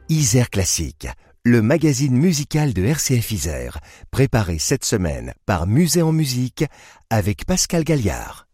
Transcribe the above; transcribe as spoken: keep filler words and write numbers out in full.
Isère Classique, le magazine musical de R C F Isère, préparé cette semaine par Musée en musique avec Pascal Galliard.